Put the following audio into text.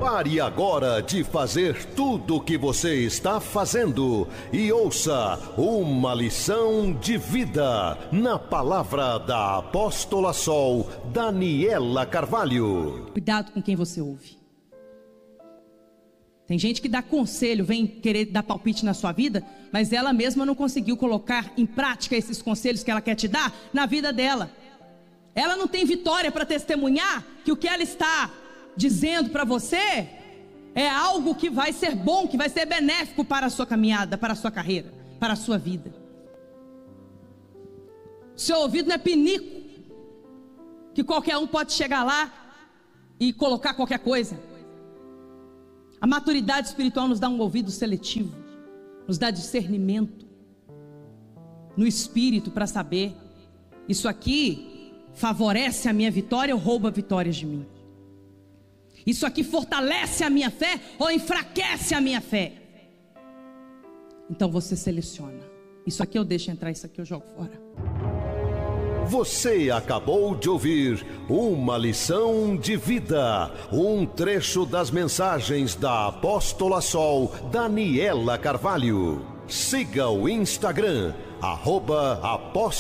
Pare agora de fazer tudo o que você está fazendo e ouça uma lição de vida na palavra da apóstola Sol Daniela Carvalho. Cuidado com quem você ouve. Tem gente que dá conselho, vem querer dar palpite na sua vida, mas ela mesma não conseguiu colocar em prática esses conselhos que ela quer te dar na vida dela. Ela não tem vitória para testemunhar que o que ela está dizendo para você é algo que vai ser bom, que vai ser benéfico para a sua caminhada, para a sua carreira, para a sua vida. Seu ouvido não é pinico, que qualquer um pode chegar lá e colocar qualquer coisa. A maturidade espiritual nos dá um ouvido seletivo, nos dá discernimento no espírito para saber: isso aqui favorece a minha vitória ou rouba vitórias de mim? Isso aqui fortalece a minha fé ou enfraquece a minha fé? Então você seleciona. Isso aqui eu deixo entrar, isso aqui eu jogo fora. Você acabou de ouvir uma lição de vida, um trecho das mensagens da apóstola Sol Daniela Carvalho. Siga o Instagram, @apóstola